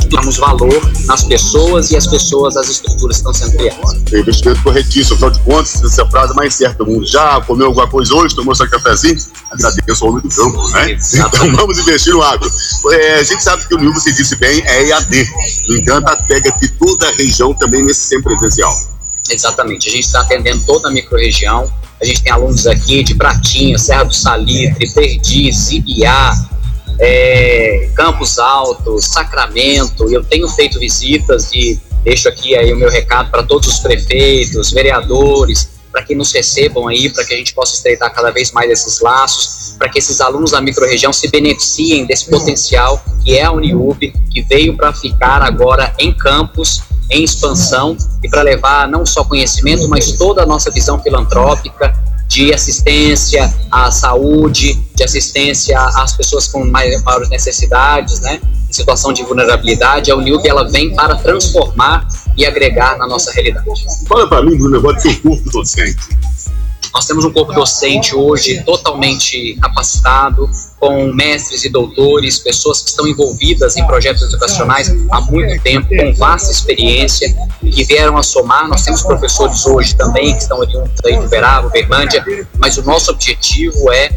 damos valor nas pessoas e as pessoas às estruturas que estão sendo criadas. Investimento corretíssimo, afinal de contas, essa é a frase mais certa do mundo. Já comeu alguma coisa hoje, tomou seu cafezinho? Agradeço ao homem do campo, né? Exatamente. Então vamos investir no agro. A gente sabe que o Uniúbi, você disse bem, é EAD. No entanto, pega aqui toda a região também nesse semipresencial. Exatamente, a gente está atendendo toda a microrregião. A gente tem alunos aqui de Pratinha, Serra do Salitre, Perdiz, Ibiá, Campos Altos, Sacramento. Eu tenho feito visitas e deixo aqui aí o meu recado para todos os prefeitos, vereadores, para que nos recebam aí, para que a gente possa estreitar cada vez mais esses laços, para que esses alunos da microrregião se beneficiem desse potencial que é a Uniúbi, que veio para ficar agora em campus, em expansão, e para levar não só conhecimento, mas toda a nossa visão filantrópica de assistência à saúde, de assistência às pessoas com maiores necessidades, né, em situação de vulnerabilidade. A Uniúbi, ela vem para transformar e agregar na nossa realidade. Fala para mim do negócio do seu corpo docente. Nós temos um corpo docente hoje totalmente capacitado, com mestres e doutores, pessoas que estão envolvidas em projetos educacionais há muito tempo, com vasta experiência, que vieram a somar. Nós temos professores hoje também que estão oriundos aí de Uberaba, Uberlândia, mas o nosso objetivo é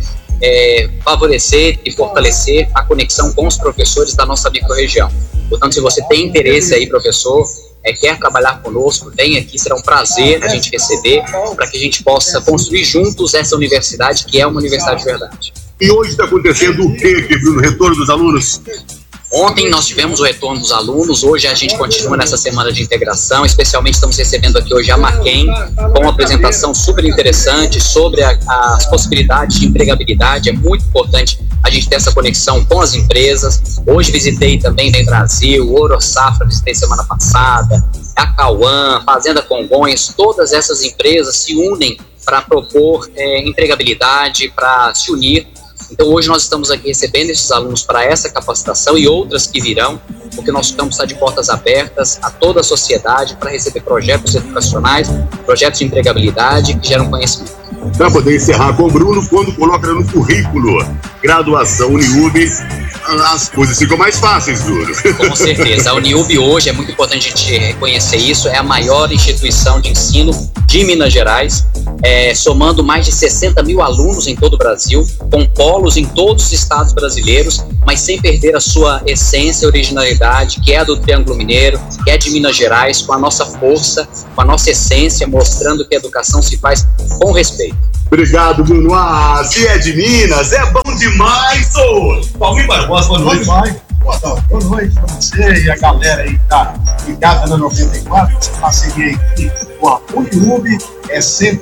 favorecer e fortalecer a conexão com os professores da nossa microrregião. Portanto, se você tem interesse aí, professor, quer trabalhar conosco, vem aqui, será um prazer a gente receber, para que a gente possa construir juntos essa universidade, que é uma universidade de verdade. E hoje está acontecendo o quê, Bruno? Retorno dos alunos? Ontem nós tivemos o retorno dos alunos, hoje a gente continua nessa semana de integração, especialmente estamos recebendo aqui hoje a Maquem, com uma apresentação super interessante sobre as possibilidades de empregabilidade. É muito importante a gente ter essa conexão com as empresas. Hoje visitei também Vem Brasil, Ouro Safra, visitei semana passada, a Cauã, Fazenda Congonhas. Todas essas empresas se unem para propor empregabilidade, para se unir. Então hoje nós estamos aqui recebendo esses alunos para essa capacitação e outras que virão, porque nosso campus está de portas abertas a toda a sociedade para receber projetos educacionais, projetos de empregabilidade que geram conhecimento. Para poder encerrar com o Bruno, quando coloca no currículo graduação Uniúbi, as coisas ficam mais fáceis, Bruno. Com certeza. A Uniúbi hoje, é muito importante a gente reconhecer isso, é a maior instituição de ensino de Minas Gerais, somando mais de 60 mil alunos em todo o Brasil, com polos em todos os estados brasileiros, mas sem perder a sua essência e originalidade, que é a do Triângulo Mineiro, que é de Minas Gerais, com a nossa força, com a nossa essência, mostrando que a educação se faz com respeito. Obrigado, Bruno. Se é de Minas, é bom demais, Paulinho Barbosa, boa noite. Boa noite para você e a galera aí que tá ligada na 94. Essa parceria aqui com a Uniúbi é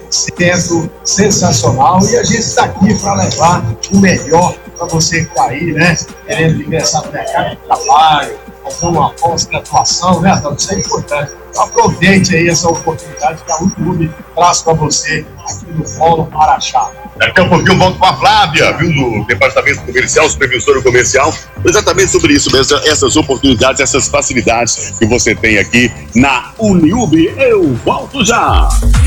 100% sensacional e a gente está aqui para levar o melhor para você que está aí, né? Querendo ingressar no mercado de trabalho, fazer uma pós-graduação, né? Então, isso é importante. Então, aproveite aí essa oportunidade que a Uniúbi traz para você aqui no Polo Araxá. Daqui a pouquinho eu volto com a Flávia, viu, do Departamento Comercial, supervisora comercial, exatamente sobre isso mesmo, essas oportunidades, essas facilidades que você tem aqui na Uniúbi. Eu volto já!